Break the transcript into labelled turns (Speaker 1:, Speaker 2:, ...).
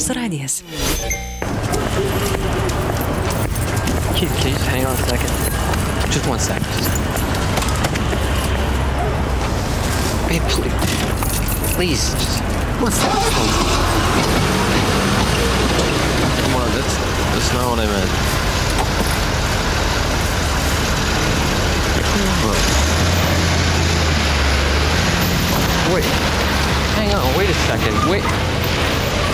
Speaker 1: Lietuvos radijas.
Speaker 2: Can you just hang on a second? Just 1 second. Babe, please, just 1 second.
Speaker 3: Come on, that's not what I meant.
Speaker 2: Wait, hang on, wait a second. Wait.